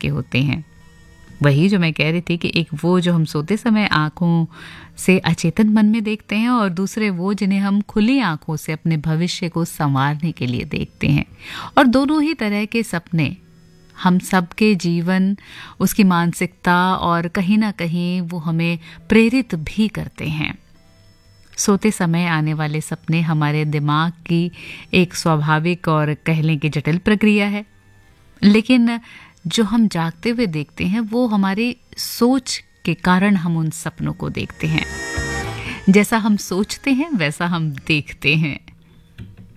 के होते हैं। वही जो मैं कह रही थी कि एक वो जो हम सोते समय आँखों से अचेतन मन में देखते हैं, और दूसरे वो जिन्हें हम खुली आँखों से अपने भविष्य को संवारने के लिए देखते हैं। और दोनों ही तरह के सपने हम सबके जीवन, उसकी मानसिकता और कहीं ना कहीं वो हमें प्रेरित भी करते हैं। सोते समय आने वाले सपने हमारे दिमाग की एक स्वाभाविक और कह लें कि जटिल प्रक्रिया है, लेकिन जो हम जागते हुए देखते हैं वो हमारी सोच के कारण हम उन सपनों को देखते हैं। जैसा हम सोचते हैं वैसा हम देखते हैं।